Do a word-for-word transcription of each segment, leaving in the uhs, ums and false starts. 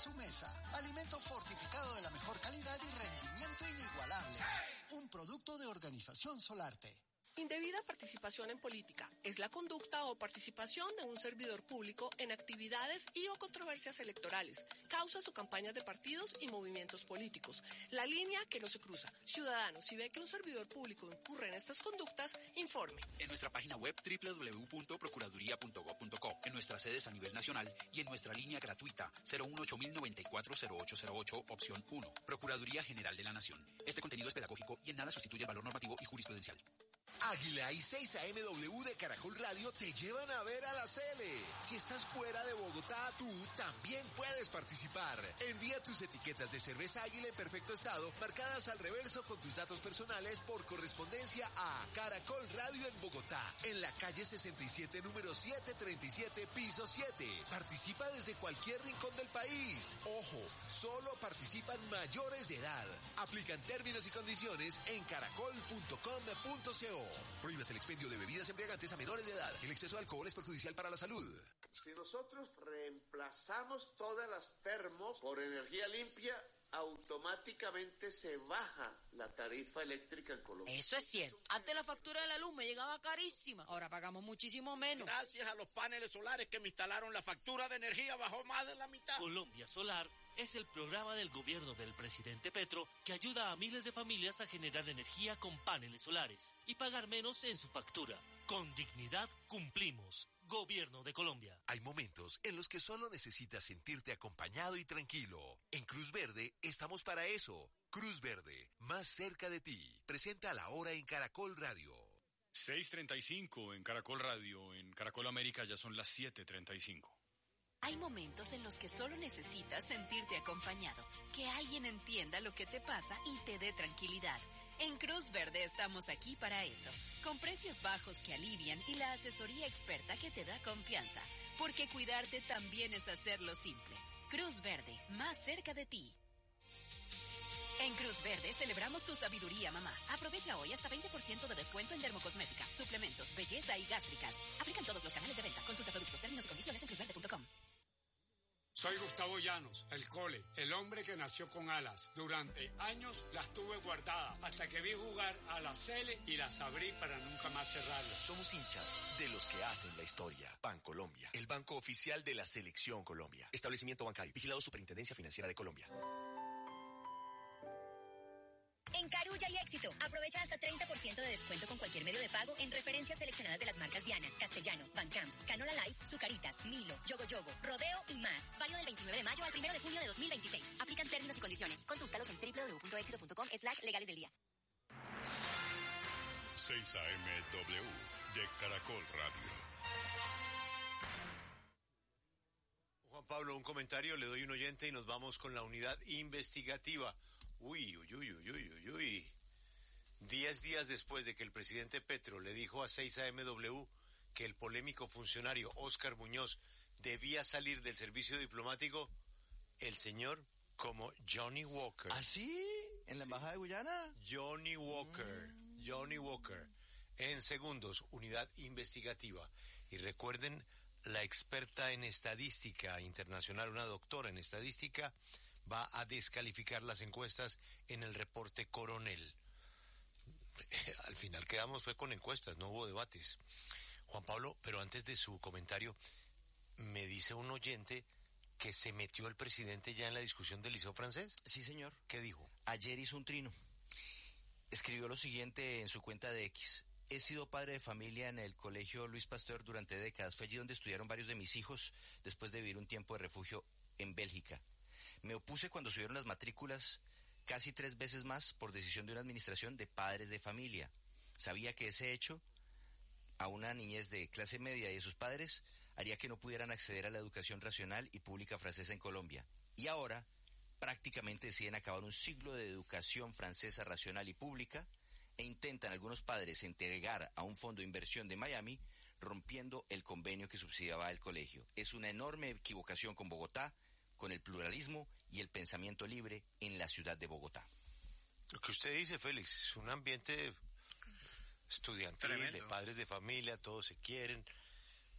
su mesa. Alimento fortificado de la mejor calidad y rendimiento inigualable. Un producto de Organización Solarte. Indebida participación en política es la conducta o participación de un servidor público en actividades y o controversias electorales, causas o campañas de partidos y movimientos políticos. La línea que no se cruza. Ciudadano, si ve que un servidor público incurre en estas conductas, informe. En nuestra página web doble u doble u doble u punto procuraduría punto gob punto co, en nuestras sedes a nivel nacional y en nuestra línea gratuita cero uno ocho mil noventa y cuatro cero ocho cero ocho, opción uno. Procuraduría General de la Nación. Este contenido es pedagógico y en nada sustituye el valor normativo y jurisprudencial. Águila y seis A M W de Caracol Radio te llevan a ver a la Cele. Si estás fuera de Bogotá, tú también puedes participar. Envía tus etiquetas de cerveza Águila en perfecto estado, marcadas al reverso con tus datos personales por correspondencia a Caracol Radio en Bogotá, en la calle sesenta y siete, número setecientos treinta y siete, piso siete. Participa desde cualquier rincón del país. Ojo, solo participan mayores de edad. Aplican términos y condiciones en caracol punto com punto co. Prohíbas el expendio de bebidas embriagantes a menores de edad. El exceso de alcohol es perjudicial para la salud. Si nosotros reemplazamos todas las termos por energía limpia, automáticamente se baja la tarifa eléctrica en Colombia. Eso es cierto. Antes la factura de la luz me llegaba carísima. Ahora pagamos muchísimo menos. Gracias a los paneles solares que me instalaron, la factura de energía bajó más de la mitad. Colombia Solar es el programa del gobierno del presidente Petro que ayuda a miles de familias a generar energía con paneles solares y pagar menos en su factura. Con dignidad cumplimos. Gobierno de Colombia. Hay momentos en los que solo necesitas sentirte acompañado y tranquilo. En Cruz Verde estamos para eso. Cruz Verde, más cerca de ti. Presenta la hora en Caracol Radio. seis treinta y cinco en Caracol Radio. En Caracol América ya son las siete treinta y cinco. Hay momentos en los que solo necesitas sentirte acompañado, que alguien entienda lo que te pasa y te dé tranquilidad. En Cruz Verde estamos aquí para eso, con precios bajos que alivian y la asesoría experta que te da confianza, porque cuidarte también es hacerlo simple. Cruz Verde, más cerca de ti. En Cruz Verde celebramos tu sabiduría, mamá. Aprovecha hoy hasta veinte por ciento de descuento en dermocosmética, suplementos, belleza y gástricas. Aplican todos los canales de venta. Consulta productos, términos y condiciones en cruz verde punto com. Soy Gustavo Llanos, el Cole, el hombre que nació con alas. Durante años las tuve guardadas hasta que vi jugar a la Cele y las abrí para nunca más cerrarlas. Somos hinchas de los que hacen la historia. Bancolombia, el banco oficial de la Selección Colombia. Establecimiento bancario, vigilado Superintendencia Financiera de Colombia. En Carulla y Éxito, aprovecha hasta treinta por ciento de descuento con cualquier medio de pago en referencias seleccionadas de las marcas Diana, Castellano, Bancams, Canola Life, Zucaritas, Milo, Yogo Yogo, Rodeo y más. Válido del veintinueve de mayo al primero de junio de dos mil veintiséis. Aplican términos y condiciones. Consúltalos en doble u doble u doble u punto éxito punto com slash legales del día. seis A M W de Caracol Radio. Juan Pablo, un comentario, le doy un oyente y nos vamos con la unidad investigativa. Uy, uy, uy, uy, uy, uy, uy. Diez días después de que el presidente Petro le dijo a seis A M W que el polémico funcionario Óscar Muñoz debía salir del servicio diplomático, el señor, como Johnny Walker. ¿Ah, sí? ¿En la embajada de Guyana? Johnny Walker, mm. Johnny Walker. En segundos, unidad investigativa. Y recuerden, la experta en estadística internacional, una doctora en estadística, va a descalificar las encuestas en el reporte Coronel. Al final quedamos fue con encuestas, no hubo debates. Juan Pablo, pero antes de su comentario, me dice un oyente que se metió el presidente ya en la discusión del Liceo Francés. Sí, señor. ¿Qué dijo? Ayer hizo un trino. Escribió lo siguiente en su cuenta de X. He sido padre de familia en el colegio Luis Pasteur durante décadas. Fue allí donde estudiaron varios de mis hijos después de vivir un tiempo de refugio en Bélgica. Me opuse cuando subieron las matrículas casi tres veces más por decisión de una administración de padres de familia. Sabía que ese hecho a una niñez de clase media y a sus padres haría que no pudieran acceder a la educación racional y pública francesa en Colombia. Y ahora prácticamente deciden acabar un siglo de educación francesa racional y pública e intentan algunos padres entregar a un fondo de inversión de Miami, rompiendo el convenio que subsidiaba el colegio. Es una enorme equivocación con Bogotá, con el pluralismo y el pensamiento libre en la ciudad de Bogotá. Lo que usted dice, Félix, es un ambiente estudiantil, tremendo, de padres de familia, todos se quieren.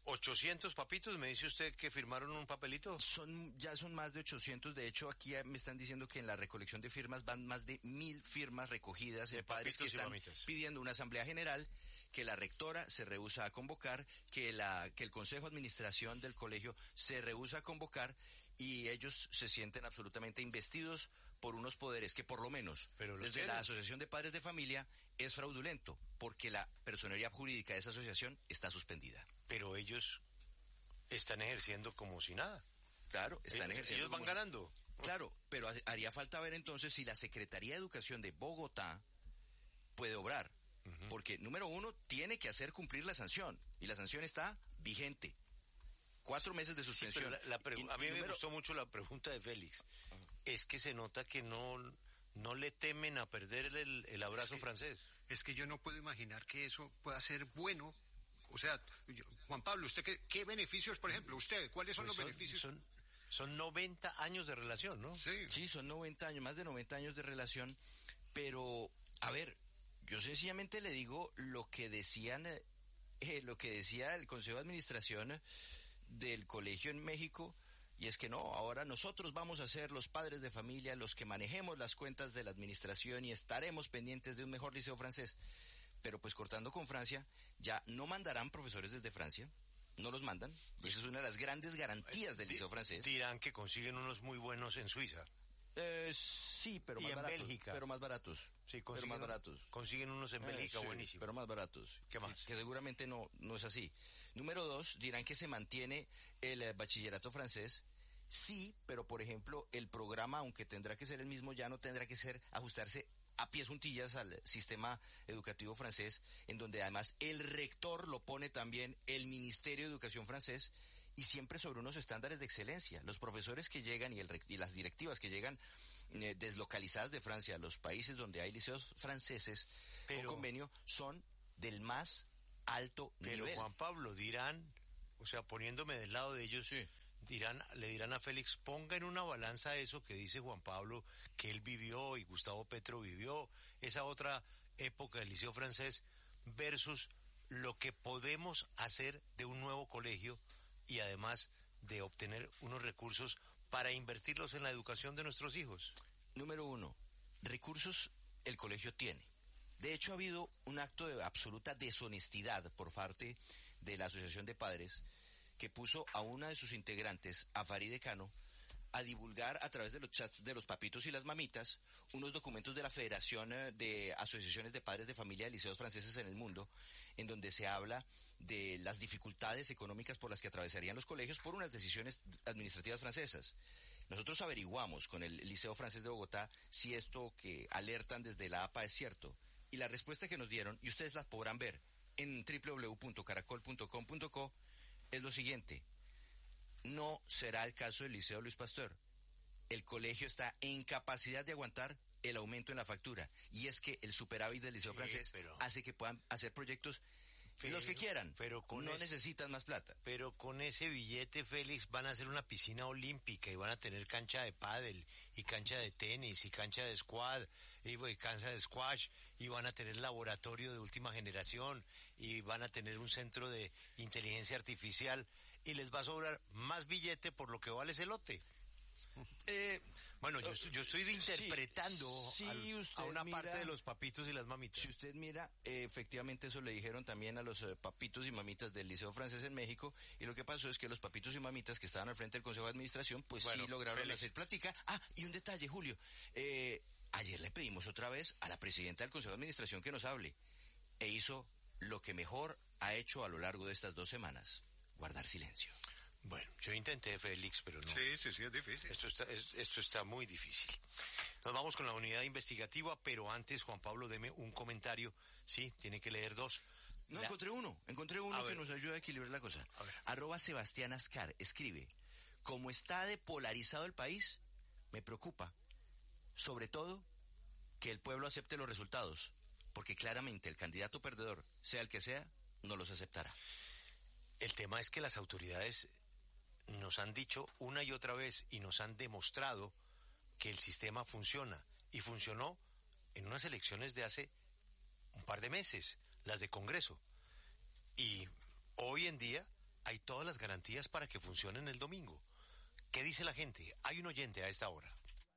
ochocientos papitos, ¿me dice usted que firmaron un papelito? Son, ya son más de ochocientos, de hecho aquí me están diciendo que en la recolección de firmas van más de mil firmas recogidas de padres que están pidiendo una asamblea general, que la rectora se rehúsa a convocar, que la que el consejo de administración del colegio se rehúsa a convocar, y ellos se sienten absolutamente investidos por unos poderes que por lo menos Pero desde tienen. la Asociación de Padres de Familia es fraudulento, porque la personería jurídica de esa asociación está suspendida. Pero ellos están ejerciendo como si nada. Claro, están ejerciendo. Ellos van como ganando. Si... Claro, pero haría falta ver entonces si la Secretaría de Educación de Bogotá puede obrar. Uh-huh. Porque, número uno, tiene que hacer cumplir la sanción. Y la sanción está vigente. Cuatro meses de suspensión. Sí, la, la pregu- y, a mí y me número... gustó mucho la pregunta de Félix. Uh-huh. Es que se nota que no, no le temen a perder el, el abrazo es que, francés. Es que yo no puedo imaginar que eso pueda ser bueno. O sea, yo, Juan Pablo, ¿usted qué, qué beneficios, por ejemplo, usted, cuáles son pues los son, beneficios? Son, son noventa años de relación, ¿no? Sí. Sí, son noventa años, más de noventa años de relación, pero, a ver, yo sencillamente le digo lo que decían, eh, lo que decía el Consejo de Administración del colegio en México, y es que no, ahora nosotros vamos a ser los padres de familia, los que manejemos las cuentas de la administración y estaremos pendientes de un mejor liceo francés. Pero pues cortando con Francia, ya no mandarán profesores desde Francia, no los mandan, y esa es una de las grandes garantías del liceo francés. Dirán que consiguen unos muy buenos en Suiza. Eh, sí, pero y más en baratos. Bélgica. Pero más baratos. Sí, pero más baratos. Consiguen unos en Bélgica, eh, sí, buenísimos. Pero más baratos. ¿Qué más? Que, que seguramente no, no es así. Número dos, dirán que se mantiene el eh, bachillerato francés. Sí, pero por ejemplo, el programa, aunque tendrá que ser el mismo, ya no tendrá que ser ajustarse a pies juntillas al sistema educativo francés, en donde además el rector lo pone también el Ministerio de Educación francés, y siempre sobre unos estándares de excelencia. Los profesores que llegan y, el, y las directivas que llegan eh, deslocalizadas de Francia a los países donde hay liceos franceses pero, con convenio son del más alto pero nivel. Pero Juan Pablo, dirán, o sea, poniéndome del lado de ellos, sí. dirán, le dirán a Félix, ponga en una balanza eso que dice Juan Pablo, que él vivió y Gustavo Petro vivió, esa otra época del liceo francés, versus lo que podemos hacer de un nuevo colegio y además de obtener unos recursos para invertirlos en la educación de nuestros hijos. Número uno, recursos el colegio tiene. De hecho, ha habido un acto de absoluta deshonestidad por parte de la Asociación de Padres, que puso a una de sus integrantes, a Faride Cano, a divulgar a través de los chats de los papitos y las mamitas unos documentos de la Federación de Asociaciones de Padres de Familia de Liceos Franceses en el mundo, en donde se habla de las dificultades económicas por las que atravesarían los colegios por unas decisiones administrativas francesas. Nosotros averiguamos con el Liceo Francés de Bogotá si esto que alertan desde la A P A es cierto, y la respuesta que nos dieron, y ustedes la podrán ver en doble u doble u doble u punto caracol punto com punto co, es lo siguiente: no será el caso del Liceo Luis Pasteur. El colegio está en capacidad de aguantar el aumento en la factura, y es que el superávit del Liceo sí, Francés pero, hace que puedan hacer proyectos pero, los que quieran, pero con no ese, necesitan más plata. Pero con ese billete, Félix, van a hacer una piscina olímpica y van a tener cancha de pádel y cancha de tenis y cancha de squad y, y cancha de squash, y van a tener laboratorio de última generación y van a tener un centro de inteligencia artificial, y les va a sobrar más billete por lo que vale ese lote. Eh, bueno, yo, yo estoy interpretando sí, sí, al, usted a una mira, parte de los papitos y las mamitas. Si usted mira, eh, efectivamente eso le dijeron también a los eh, papitos y mamitas del Liceo Francés en México, y lo que pasó es que los papitos y mamitas que estaban al frente del Consejo de Administración, pues bueno, sí lograron Félix. hacer plática. Ah, y un detalle, Julio, eh, ayer le pedimos otra vez a la presidenta del Consejo de Administración que nos hable, e hizo lo que mejor ha hecho a lo largo de estas dos semanas: guardar silencio. Bueno, yo intenté, Félix, pero no. Sí, sí, sí, es difícil. Esto está, es, esto está muy difícil. Nos vamos con la unidad investigativa, pero antes, Juan Pablo, deme un comentario. Sí, tiene que leer dos. No, la... encontré uno, encontré uno a que ver. nos ayuda a equilibrar la cosa. A ver. Arroba Sebastián Ascar escribe: como está depolarizado el país, me preocupa, sobre todo, que el pueblo acepte los resultados, porque claramente el candidato perdedor, sea el que sea, no los aceptará. El tema es que las autoridades nos han dicho una y otra vez y nos han demostrado que el sistema funciona, y funcionó en unas elecciones de hace un par de meses, las de Congreso, y hoy en día hay todas las garantías para que funcionen el domingo. ¿Qué dice la gente? Hay un oyente a esta hora.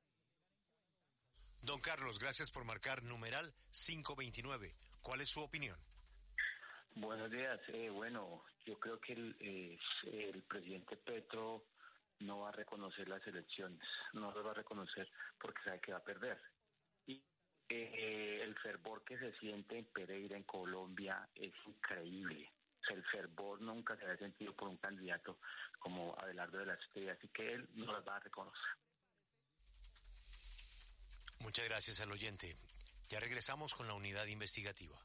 Don Carlos, gracias por marcar numeral quinientos veintinueve. ¿Cuál es su opinión? Buenos días. Eh, bueno, yo creo que el, eh, el presidente Petro no va a reconocer las elecciones, no las va a reconocer porque sabe que va a perder. Y eh, el fervor que se siente en Pereira, en Colombia, es increíble. O sea, el fervor nunca se había sentido por un candidato como Abelardo de la Espriella, así que él no las va a reconocer. Muchas gracias al oyente. Ya regresamos con la unidad investigativa.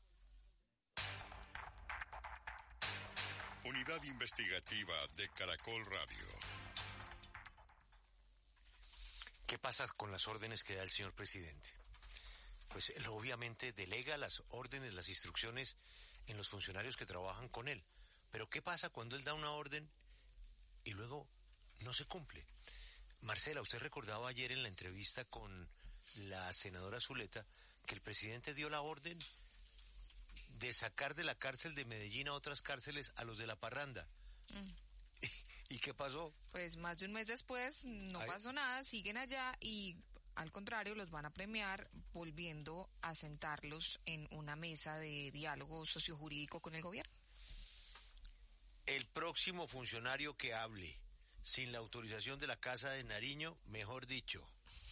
Unidad investigativa de Caracol Radio. ¿Qué pasa con las órdenes que da el señor presidente? Pues él obviamente delega las órdenes, las instrucciones en los funcionarios que trabajan con él. Pero ¿qué pasa cuando él da una orden y luego no se cumple? Marcela, usted recordaba ayer en la entrevista con la senadora Zuleta que el presidente dio la orden de sacar de la cárcel de Medellín a otras cárceles a los de la parranda. Mm. ¿Y qué pasó? Pues más de un mes después no Ay. pasó nada, siguen allá y al contrario los van a premiar volviendo a sentarlos en una mesa de diálogo sociojurídico con el gobierno. El próximo funcionario que hable sin la autorización de la Casa de Nariño, mejor dicho,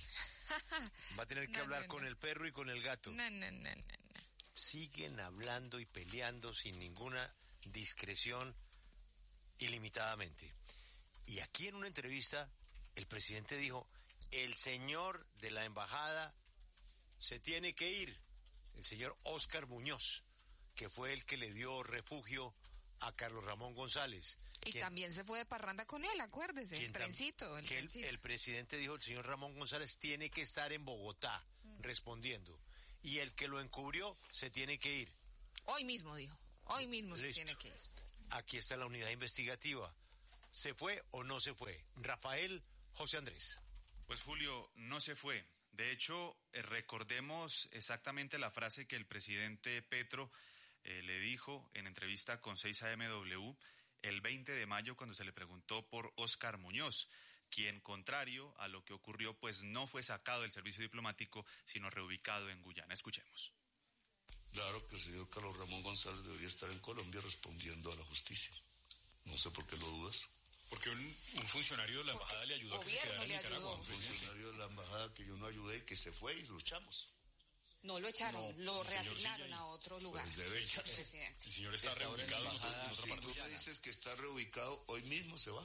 va a tener que no, hablar no, con no. el perro y con el gato. No, no, no, no, no. Siguen hablando y peleando sin ninguna discreción ilimitadamente. Y aquí en una entrevista el presidente dijo, el señor de la embajada se tiene que ir, el señor Óscar Muñoz, que fue el que le dio refugio a Carlos Ramón González. Y quien, también se fue de parranda con él, acuérdese, el trencito. El, que el, el presidente dijo, el señor Ramón González tiene que estar en Bogotá mm. respondiendo. Y el que lo encubrió se tiene que ir. Hoy mismo dijo, hoy mismo Listo. se tiene que ir. Aquí está la unidad investigativa. ¿Se fue o no se fue? Rafael José Andrés. Pues Julio, no se fue. De hecho, eh, recordemos exactamente la frase que el presidente Petro eh, le dijo en entrevista con seis A M W el veinte de mayo cuando se le preguntó por Óscar Muñoz, quien, contrario a lo que ocurrió, pues no fue sacado del servicio diplomático, sino reubicado en Guyana. Escuchemos. Claro que el señor Carlos Ramón González debería estar en Colombia respondiendo a la justicia. No sé por qué lo dudas. Porque un, un funcionario de la embajada le ayudó a que se quedara en Nicaragua. Un funcionario de la embajada que yo no ayudé, que se fue y luchamos. No lo echaron, no, lo reasignaron a otro lugar. Pues debe echarse. El señor está, está reubicado en, embajada, en otra si parte. Si tú me dices que está reubicado, hoy mismo se va.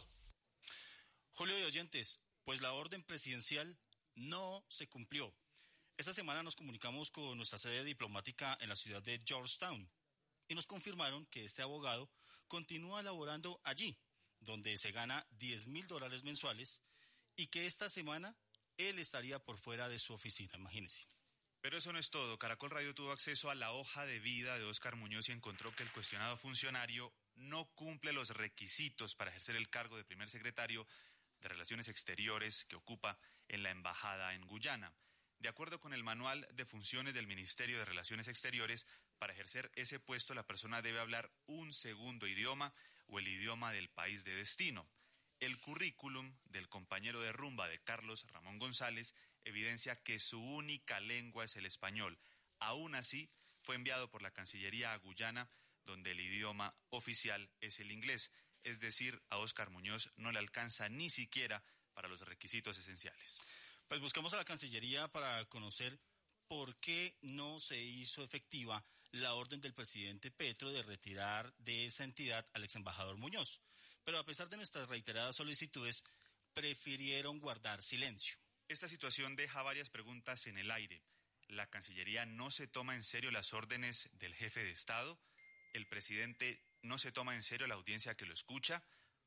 Julio de oyentes, pues la orden presidencial no se cumplió. Esta semana nos comunicamos con nuestra sede diplomática en la ciudad de Georgetown y nos confirmaron que este abogado continúa laborando allí, donde se gana diez mil dólares mensuales y que esta semana él estaría por fuera de su oficina, imagínense. Pero eso no es todo. Caracol Radio tuvo acceso a la hoja de vida de Óscar Muñoz y encontró que el cuestionado funcionario no cumple los requisitos para ejercer el cargo de primer secretario de Relaciones Exteriores que ocupa en la embajada en Guyana. De acuerdo con el manual de funciones del Ministerio de Relaciones Exteriores, para ejercer ese puesto la persona debe hablar un segundo idioma o el idioma del país de destino. El currículum del compañero de rumba de Carlos Ramón González evidencia que su única lengua es el español. Aún así, fue enviado por la Cancillería a Guyana, donde el idioma oficial es el inglés. Es decir, a Óscar Muñoz no le alcanza ni siquiera para los requisitos esenciales. Pues buscamos a la Cancillería para conocer por qué no se hizo efectiva la orden del presidente Petro de retirar de esa entidad al ex embajador Muñoz. Pero a pesar de nuestras reiteradas solicitudes, prefirieron guardar silencio. Esta situación deja varias preguntas en el aire. ¿La Cancillería no se toma en serio las órdenes del jefe de Estado? ¿El presidente no se toma en serio la audiencia que lo escucha?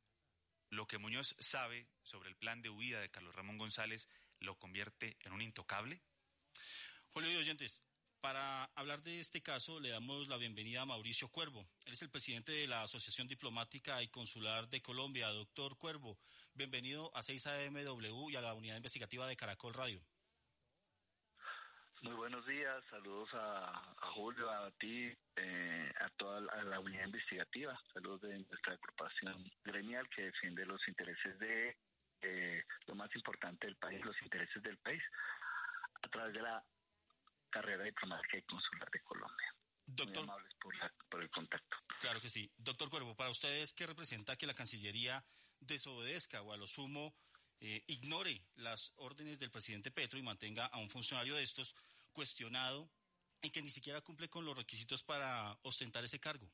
¿Lo que Muñoz sabe sobre el plan de huida de Carlos Ramón González lo convierte en un intocable? Julio y oyentes, para hablar de este caso le damos la bienvenida a Mauricio Cuervo. Él es el presidente de la Asociación Diplomática y Consular de Colombia. Doctor Cuervo, bienvenido a seis A M W y a la unidad investigativa de Caracol Radio. Muy buenos días, saludos a, a Julio, a ti, eh, a toda la, a la unidad investigativa, saludos de nuestra agrupación gremial que defiende los intereses de eh, lo más importante del país, los intereses del país, a través de la carrera diplomática y consular de Colombia. Doctor, muy amables por, la, por el contacto. Claro que sí. Doctor Cuervo, para ustedes, ¿qué representa que la Cancillería desobedezca o a lo sumo eh, ignore las órdenes del presidente Petro y mantenga a un funcionario de estos cuestionado en que ni siquiera cumple con los requisitos para ostentar ese cargo?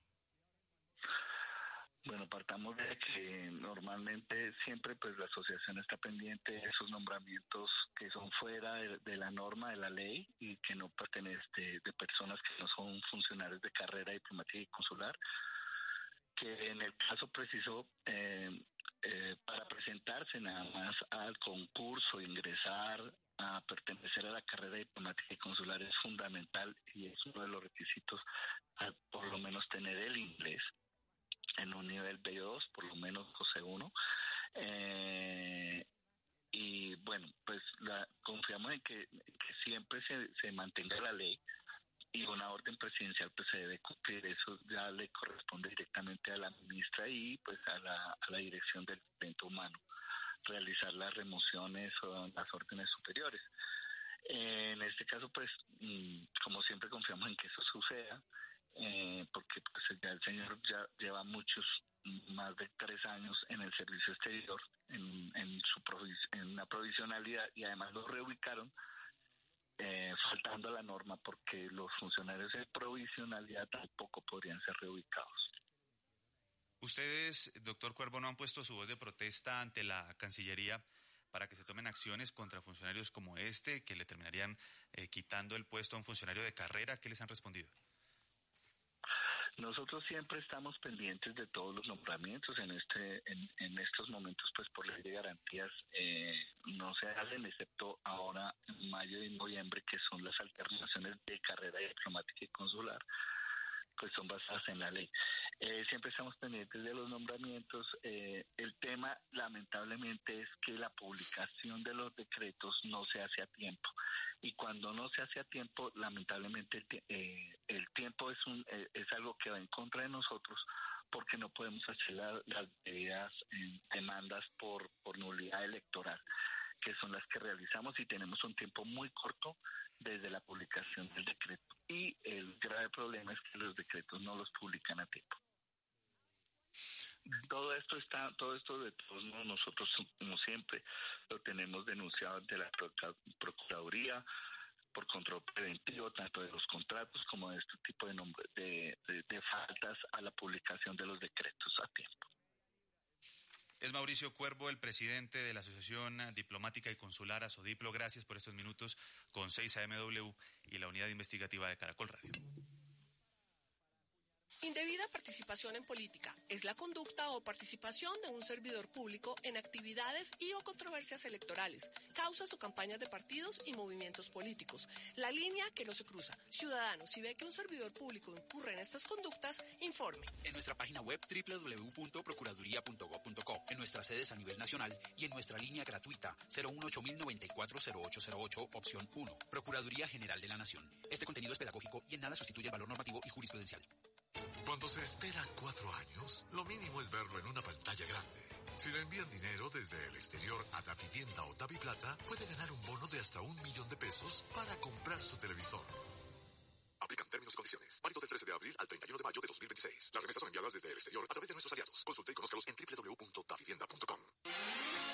Bueno, partamos de que normalmente siempre pues la asociación está pendiente de esos nombramientos que son fuera de, de la norma, de la ley y que no pertenecen de, de personas que no son funcionarios de carrera diplomática y consular, que en el caso preciso eh, eh, para presentarse nada más al concurso, ingresar a pertenecer a la carrera diplomática y consular es fundamental y es uno de los requisitos, a por lo menos tener el inglés en un nivel B dos, por lo menos o C uno, eh, y bueno, pues la, confiamos en que, que siempre se, se mantenga la ley y una orden presidencial pues se debe cumplir. Eso ya le corresponde directamente a la ministra y pues a la, a la dirección del talento humano realizar las remociones o las órdenes superiores. Eh, en este caso pues mmm, como siempre confiamos en que eso suceda, eh, porque pues ya el señor ya lleva muchos, más de tres años en el servicio exterior, en, en, su provis, en una provisionalidad, y además lo reubicaron eh, faltando a la norma, porque los funcionarios de provisionalidad tampoco podrían ser reubicados. Ustedes, doctor Cuervo, ¿no han puesto su voz de protesta ante la Cancillería para que se tomen acciones contra funcionarios como este, que le terminarían eh, quitando el puesto a un funcionario de carrera? ¿Qué les han respondido? Nosotros siempre estamos pendientes de todos los nombramientos. En este, en, en estos momentos, pues por ley de garantías, eh, no se hacen, excepto ahora en mayo y noviembre, que son las alternaciones de carrera diplomática y consular, pues son basadas en la ley. Eh, siempre estamos pendientes de los nombramientos. Eh, el tema, lamentablemente, es que la publicación de los decretos no se hace a tiempo. Y cuando no se hace a tiempo, lamentablemente, eh, el tiempo es un eh, es algo que va en contra de nosotros, porque no podemos hacer la, las debidas eh, demandas por, por nulidad electoral, que son las que realizamos, y tenemos un tiempo muy corto desde la publicación del decreto. Y el grave problema es que los decretos no los publican a tiempo. Todo esto está, todo esto de todos modos nosotros como siempre lo tenemos denunciado ante la Procuraduría por control preventivo, tanto de los contratos como de este tipo de, nombre, de, de, de faltas a la publicación de los decretos a tiempo. Es Mauricio Cuervo, el presidente de la Asociación Diplomática y Consular Asodiplo. Gracias por estos minutos con seis A M W y la unidad investigativa de Caracol Radio. Indebida participación en política es la conducta o participación de un servidor público en actividades y o controversias electorales, causas o campañas de partidos y movimientos políticos. La línea que no se cruza. Ciudadano, si ve que un servidor público incurre en estas conductas, informe. En nuestra página web doble u doble u doble u punto procuraduría punto gob punto co, en nuestras sedes a nivel nacional y en nuestra línea gratuita cero uno ocho mil noventa y cuatro cero ocho cero ocho, opción uno. Procuraduría General de la Nación. Este contenido es pedagógico y en nada sustituye el valor normativo y jurisprudencial. Cuando se esperan cuatro años, lo mínimo es verlo en una pantalla grande. Si le envían dinero desde el exterior a Davivienda o Daviplata, puede ganar un bono de hasta un millón de pesos para comprar su televisor. Aplican términos y condiciones. Válido del trece de abril al treinta y uno de mayo de dos mil veintiséis. Las remesas son enviadas desde el exterior a través de nuestros aliados. Consulte y conózcalos en doble u doble u doble u punto davivienda punto com.